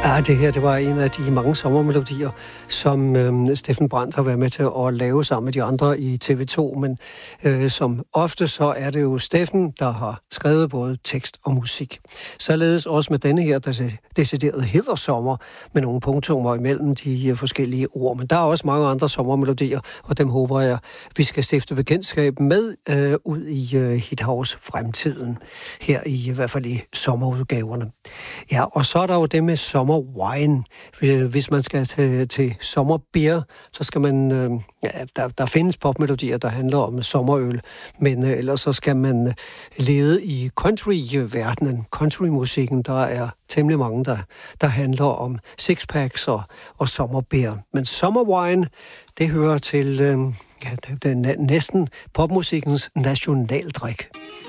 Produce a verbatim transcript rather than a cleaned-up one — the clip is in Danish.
Ja, det her det var en af de mange sommermelodier, som øh, Steffen Brandt har været med til at lave sammen med de andre i T V to, men øh, som ofte så er det jo Steffen, der har skrevet både tekst og musik. Således også med denne her, der decideret hedder sommer, med nogle punktummer imellem de forskellige ord. Men der er også mange andre sommermelodier, og dem håber jeg, vi skal stifte bekendtskab med øh, ud i øh, Hithouse fremtiden, her i, i hvert fald i sommerudgaverne. Ja, og så er der jo det med sommer wine. Hvis man skal til, til sommerbeer, så skal man... Øh, ja, der, der findes popmelodier, der handler om sommerøl, men øh, ellers så skal man lede i country-verdenen, countrymusikken. Der er temmelig mange, der, der handler om sixpacks og, og sommerbeer. Men sommerwine, det hører til øh, ja, det er næsten popmusikkens nationaldrik.